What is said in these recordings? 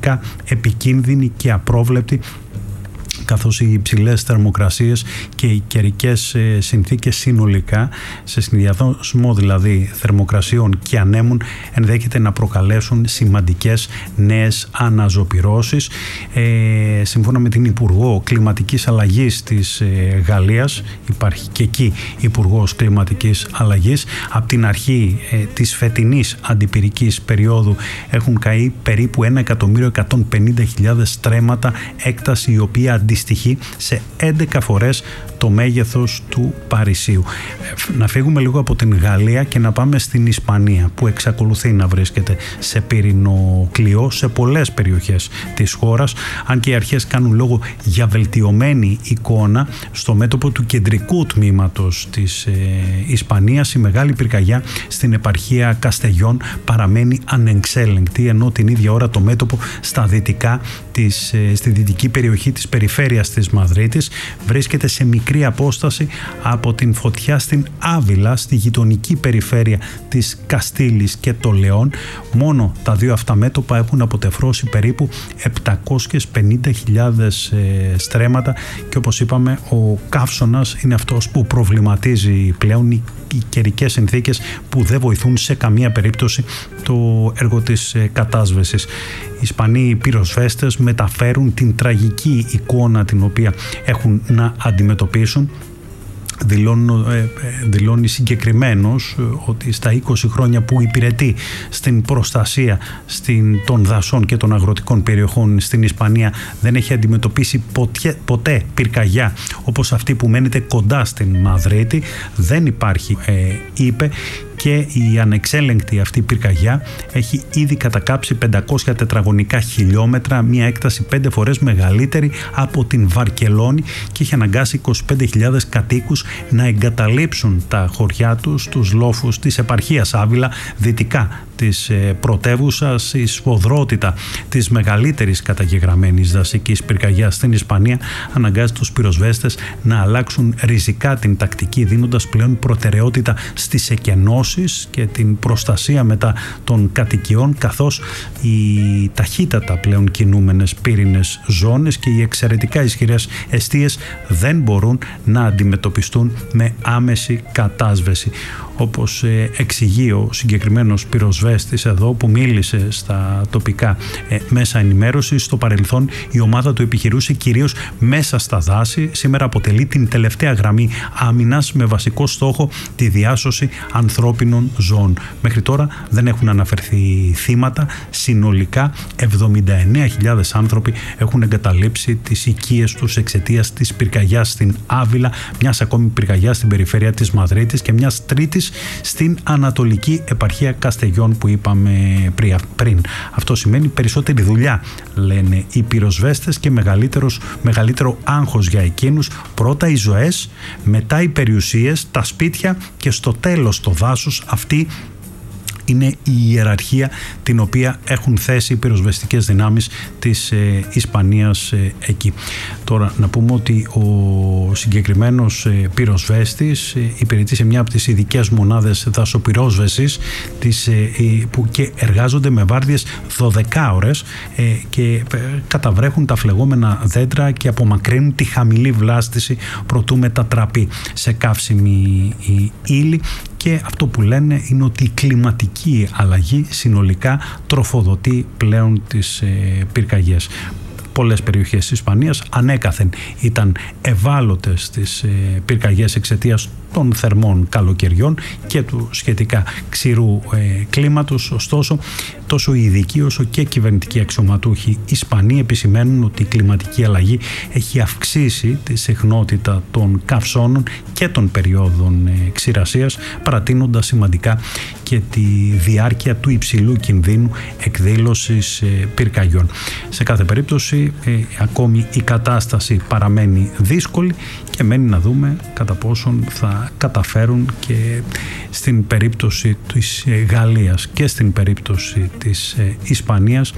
εξαιρετικά επικίνδυνη και απρόβλεπτη, καθώς οι υψηλές θερμοκρασίες και οι καιρικές συνθήκες συνολικά, σε συνδυασμό δηλαδή θερμοκρασιών και ανέμων, ενδέχεται να προκαλέσουν σημαντικές νέες αναζωπυρώσεις. Σύμφωνα με την Υπουργό Κλιματικής Αλλαγής της Γαλλίας, υπάρχει και εκεί Υπουργός Κλιματικής Αλλαγής, από την αρχή της φετινής αντιπυρικής περίοδου έχουν καεί περίπου 1.150.000 στρέμματα, έκταση η οποία αντιστοιχεί σε 11 φορές το μέγεθος του Παρισίου. Να φύγουμε λίγο από την Γαλλία και να πάμε στην Ισπανία, που εξακολουθεί να βρίσκεται σε πύρινο κλειό σε πολλές περιοχές της χώρας, αν και οι αρχές κάνουν λόγο για βελτιωμένη εικόνα. Στο μέτωπο του κεντρικού τμήματος της Ισπανίας, η μεγάλη πυρκαγιά στην επαρχία Καστεγιών παραμένει ανεξέλεγκτη, ενώ την ίδια ώρα το μέτωπο στα δυτικά, στη δυτική περιοχή της περιφέρειας της Μαδρίτης, βρίσκεται σε μικρή απόσταση από την φωτιά στην Άβυλα, στη γειτονική περιφέρεια της Καστήλης και το Λεόν. Μόνο τα δύο αυτά μέτωπα έχουν αποτεφρώσει περίπου 750.000 στρέμματα και, όπως είπαμε, ο καύσωνας είναι αυτός που προβληματίζει πλέον, οι καιρικές συνθήκες που δεν βοηθούν σε καμία περίπτωση το έργο της κατάσβεσης. Οι Ισπανοί πυροσβέστες μεταφέρουν την τραγική εικόνα την οποία έχουν να αντιμετωπίσουν. Δηλώνει συγκεκριμένος ότι στα 20 χρόνια που υπηρετεί στην προστασία των δασών και των αγροτικών περιοχών στην Ισπανία δεν έχει αντιμετωπίσει ποτέ πυρκαγιά όπως αυτή που μένεται κοντά στην Μαδρίτη. Δεν υπάρχει, είπε, και η ανεξέλεγκτη αυτή πυρκαγιά έχει ήδη κατακάψει 500 τετραγωνικά χιλιόμετρα, μια έκταση 5 φορές μεγαλύτερη από την Βαρκελόνη, και έχει αναγκάσει 25.000 κατοίκους να εγκαταλείψουν τα χωριά τους, τους λόφους της επαρχίας Άβυλα, δυτικά της πρωτεύουσας. Η σφοδρότητα της μεγαλύτερης καταγεγραμμένης δασικής πυρκαγιάς στην Ισπανία αναγκάζει τους πυροσβέστες να αλλάξουν ριζικά την τακτική, δίνοντας πλέον προτεραιότητα στις εκενώσεις και την προστασία μετά των κατοικιών, καθώς οι ταχύτατα πλέον κινούμενες πύρινες ζώνες και οι εξαιρετικά ισχυρές εστίες δεν μπορούν να αντιμετωπιστούν με άμεση κατάσβεση. Όπως εξηγεί ο συγκεκριμένος πυροσβέστης εδώ που μίλησε στα τοπικά μέσα ενημέρωσης, στο παρελθόν η ομάδα του επιχειρούσε κυρίως μέσα στα δάση. Σήμερα αποτελεί την τελευταία γραμμή άμυνας με βασικό στόχο τη διάσωση ανθρώπινων ζώων. Μέχρι τώρα δεν έχουν αναφερθεί θύματα. Συνολικά 79.000 άνθρωποι έχουν εγκαταλείψει τις οικίες τους εξαιτίας της πυρκαγιάς στην Άβυλα, μιας ακόμη πυρκαγιάς στην περιφέρεια της Μαδρίτης και μιας τρίτης στην ανατολική επαρχία Καστεγιών που είπαμε πριν. Αυτό σημαίνει περισσότερη δουλειά, λένε οι πυροσβέστες, και μεγαλύτερο άγχος για εκείνους. Πρώτα οι ζωές, μετά οι περιουσίες, τα σπίτια και στο τέλος το δάσος. Αυτή είναι η ιεραρχία την οποία έχουν θέσει οι πυροσβεστικές δυνάμεις της Ισπανίας εκεί. Τώρα να πούμε ότι ο συγκεκριμένος πυροσβέστης υπηρετεί σε μια από τις ειδικές μονάδες δασοπυρόσβεσης που και εργάζονται με βάρδιες 12 ώρες και καταβρέχουν τα φλεγόμενα δέντρα και απομακρύνουν τη χαμηλή βλάστηση προτού μετατραπεί σε καύσιμη ύλη. Και αυτό που λένε είναι ότι η κλιματική αλλαγή συνολικά τροφοδοτεί πλέον τις πυρκαγιές. Πολλές περιοχές της Ισπανίας ανέκαθεν ήταν ευάλωτες στις πυρκαγιές εξαιτίας των θερμών καλοκαιριών και του σχετικά ξηρού κλίματος. Ωστόσο, τόσο οι ειδικοί όσο και κυβερνητικοί αξιωματούχοι Ισπανοί επισημαίνουν ότι η κλιματική αλλαγή έχει αυξήσει τη συχνότητα των καυσώνων και των περιόδων ξηρασίας, παρατείνοντας σημαντικά και τη διάρκεια του υψηλού κινδύνου εκδήλωσης πυρκαγιών. Σε κάθε περίπτωση, ακόμη η κατάσταση παραμένει δύσκολη και μένει να δούμε κατά πόσον θα καταφέρουν και στην περίπτωση της Γαλλίας και στην περίπτωση της Ισπανίας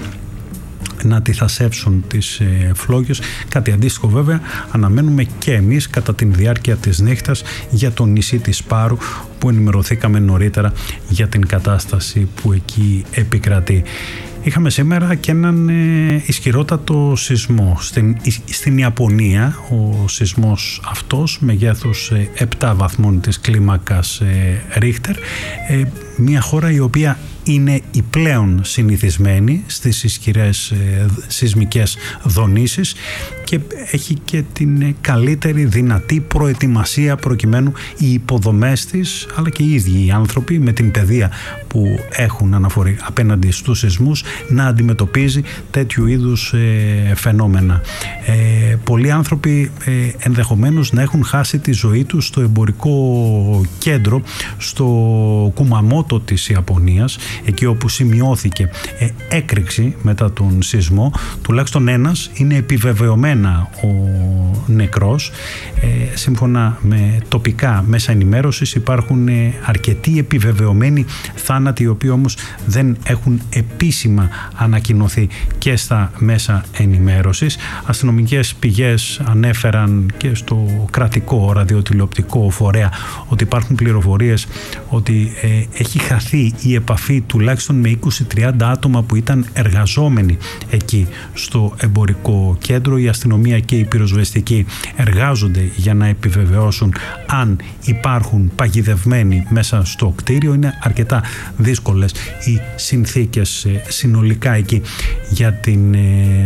να αντιθασέψουν τις φλόγες. Κάτι αντίστοιχο βέβαια αναμένουμε και εμείς κατά την διάρκεια της νύχτας για το νησί της Πάρου, που ενημερωθήκαμε νωρίτερα για την κατάσταση που εκεί επικρατεί. Είχαμε σήμερα και έναν ισχυρότατο σεισμό. Στην Ιαπωνία ο σεισμός αυτός μεγέθους 7 βαθμών της κλίμακας Ρίχτερ, μια χώρα η οποία είναι η πλέον συνηθισμένη στις ισχυρές σεισμικές δονήσεις και έχει και την καλύτερη δυνατή προετοιμασία προκειμένου οι υποδομές της αλλά και οι ίδιοι οι άνθρωποι με την παιδεία που έχουν αναφορεί απέναντι στους σεισμούς να αντιμετωπίζει τέτοιου είδους φαινόμενα. Πολλοί άνθρωποι ενδεχομένως να έχουν χάσει τη ζωή τους στο εμπορικό κέντρο στο Κουμαμότο της Ιαπωνίας, εκεί όπου σημειώθηκε έκρηξη μετά τον σεισμό. Τουλάχιστον ένας είναι επιβεβαιωμένα ο νεκρός. Σύμφωνα με τοπικά μέσα ενημέρωσης υπάρχουν αρκετοί επιβεβαιωμένοι θάνατοι, οι οποίοι όμως δεν έχουν επίσημα ανακοινωθεί και στα μέσα ενημέρωσης. Αστυνομικές πηγές ανέφεραν και στο κρατικό ραδιοτηλεοπτικό φορέα ότι υπάρχουν πληροφορίες ότι έχει χαθεί η επαφή τουλάχιστον με 20-30 άτομα που ήταν εργαζόμενοι εκεί στο εμπορικό κέντρο. Η αστυνομία και οι πυροσβεστικοί εργάζονται για να επιβεβαιώσουν αν υπάρχουν παγιδευμένοι μέσα στο κτίριο. Είναι αρκετά δύσκολες οι συνθήκες συνολικά εκεί για την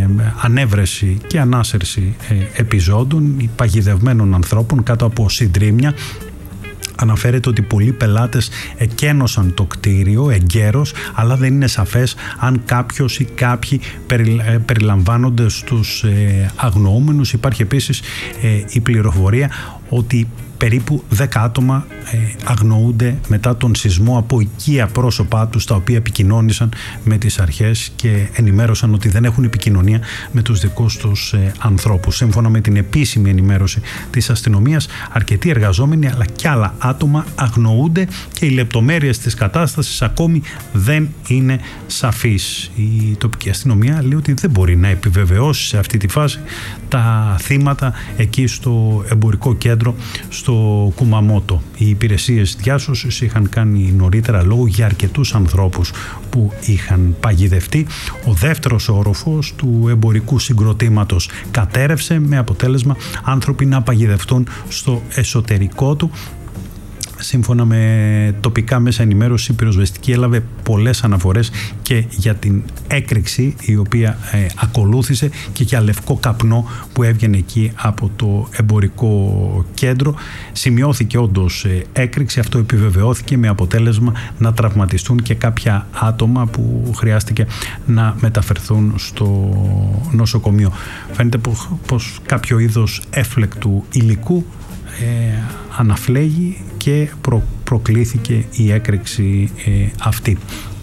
ανέβρεση και ανάσερση επιζώντων παγιδευμένων ανθρώπων κάτω από συντρίμμια. Αναφέρεται ότι πολλοί πελάτες εκένωσαν το κτίριο εγκαίρως, αλλά δεν είναι σαφές αν κάποιος ή κάποιοι περιλαμβάνονται στους αγνοούμενους. Υπάρχει επίσης η πληροφορία ότι περίπου 10 άτομα αγνοούνται μετά τον σεισμό από οικία πρόσωπά τους, τα οποία επικοινώνησαν με τις αρχές και ενημέρωσαν ότι δεν έχουν επικοινωνία με τους δικούς τους ανθρώπους. Σύμφωνα με την επίσημη ενημέρωση της αστυνομίας, αρκετοί εργαζόμενοι αλλά και άλλα άτομα αγνοούνται και οι λεπτομέρειες της κατάστασης ακόμη δεν είναι σαφείς. Η τοπική αστυνομία λέει ότι δεν μπορεί να επιβεβαιώσει σε αυτή τη φάση τα θύματα εκεί στο εμπορικό κέντρο στο Κουμαμότο. Οι υπηρεσίες διάσωσης είχαν κάνει νωρίτερα λόγο για αρκετούς ανθρώπους που είχαν παγιδευτεί. Ο δεύτερος όροφος του εμπορικού συγκροτήματος κατέρευσε με αποτέλεσμα άνθρωποι να παγιδευτούν στο εσωτερικό του. Σύμφωνα με τοπικά μέσα ενημέρωση, η πυροσβεστική έλαβε πολλές αναφορές και για την έκρηξη η οποία ακολούθησε και για λευκό καπνό που έβγαινε εκεί από το εμπορικό κέντρο. Σημειώθηκε όντως έκρηξη, αυτό επιβεβαιώθηκε με αποτέλεσμα να τραυματιστούν και κάποια άτομα που χρειάστηκε να μεταφερθούν στο νοσοκομείο. Φαίνεται πως κάποιο είδος έφλεκτου υλικού αναφλέγει και προκλήθηκε η έκρηξη αυτή.